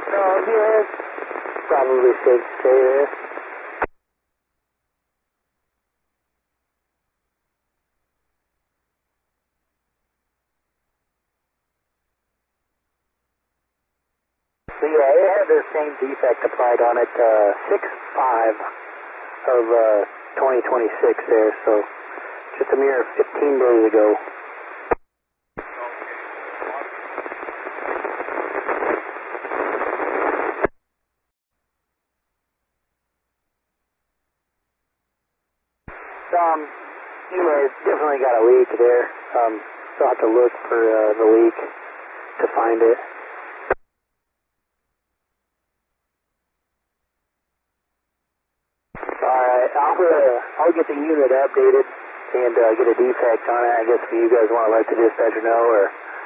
Yeah, probably safe to stay there. So yeah, it had the same defect applied on it, 6/5 of 2026 there, so just a mere 15 days ago. Anyway, it's definitely got a leak there. So I'll have to look for the leak to find it. Alright, I'll get the unit updated and get a defect on it. I guess if you guys want to let the dispatcher know, or